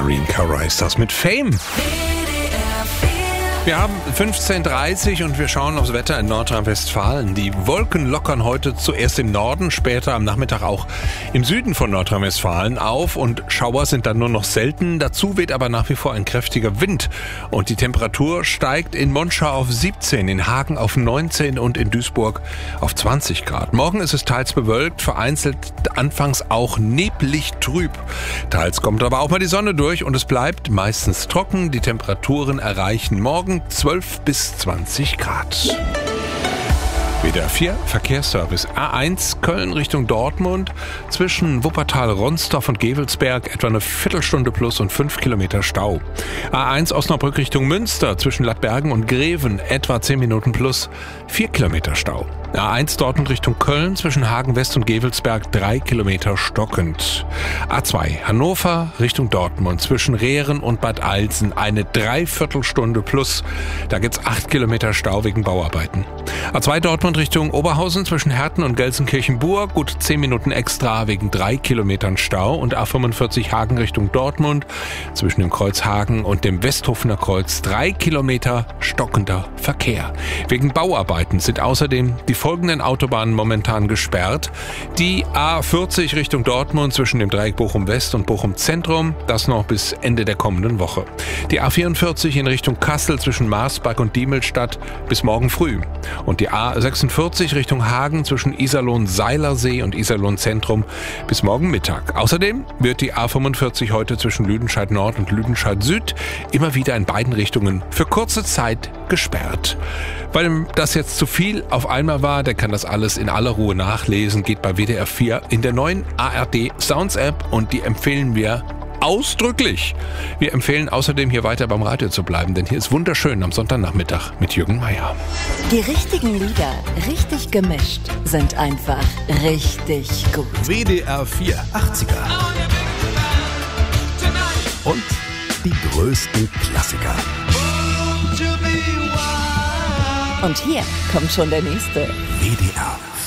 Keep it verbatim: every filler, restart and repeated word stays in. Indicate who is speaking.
Speaker 1: Marine Cara ist das mit Fame. Wir haben fünfzehn Uhr dreißig und wir schauen aufs Wetter in Nordrhein-Westfalen. Die Wolken lockern heute zuerst im Norden, später am Nachmittag auch im Süden von Nordrhein-Westfalen auf und Schauer sind dann nur noch selten. Dazu weht aber nach wie vor ein kräftiger Wind und die Temperatur steigt in Monschau auf siebzehn, in Hagen auf neunzehn und in Duisburg auf zwanzig Grad. Morgen ist es teils bewölkt, vereinzelt anfangs auch neblig trüb. Teils kommt aber auch mal die Sonne durch und es bleibt meistens trocken. Die Temperaturen erreichen morgen zwölf bis zwanzig Grad. W D R vier Verkehrsservice. A eins Köln Richtung Dortmund. Zwischen Wuppertal, Ronsdorf und Gevelsberg etwa eine Viertelstunde plus und fünf Kilometer Stau. A eins Osnabrück Richtung Münster. Zwischen Lattbergen und Greven etwa zehn Minuten plus vier Kilometer Stau. A eins Dortmund Richtung Köln. Zwischen Hagen West und Gevelsberg drei Kilometer stockend. A zwei Hannover Richtung Dortmund. Zwischen Rehren und Bad Alsen eine Dreiviertelstunde plus. Da gibt's acht Kilometer Stau wegen Bauarbeiten. A zwei Dortmund Richtung Oberhausen zwischen Herten und Gelsenkirchen-Burg, gut zehn Minuten extra wegen drei Kilometern Stau. Und A fünfundvierzig Hagen Richtung Dortmund zwischen dem Kreuz Hagen und dem Westhofener Kreuz drei Kilometer stockender Verkehr. Wegen Bauarbeiten sind außerdem die folgenden Autobahnen momentan gesperrt. Die A vierzig Richtung Dortmund zwischen dem Dreieck Bochum West und Bochum Zentrum, das noch bis Ende der kommenden Woche. Die A vierundvierzig in Richtung Kassel zwischen Marsberg und Diemelstadt bis morgen früh. Und die A sechsundvierzig Richtung Hagen zwischen Iserlohn-Seilersee und Iserlohn-Zentrum bis morgen Mittag. Außerdem wird die A fünfundvierzig heute zwischen Lüdenscheid Nord und Lüdenscheid Süd immer wieder in beiden Richtungen für kurze Zeit gesperrt. Weil das jetzt zu viel auf einmal war, der kann das alles in aller Ruhe nachlesen, geht bei W D R vier in der neuen A R D Sounds App und die empfehlen wir ausdrücklich. Wir empfehlen außerdem, hier weiter beim Radio zu bleiben, denn hier ist wunderschön am Sonntagnachmittag mit Jürgen Meier.
Speaker 2: Die richtigen Lieder, richtig gemischt, sind einfach richtig gut.
Speaker 3: W D R vier achtziger. Und die größten Klassiker.
Speaker 2: Und hier kommt schon der nächste.
Speaker 3: W D R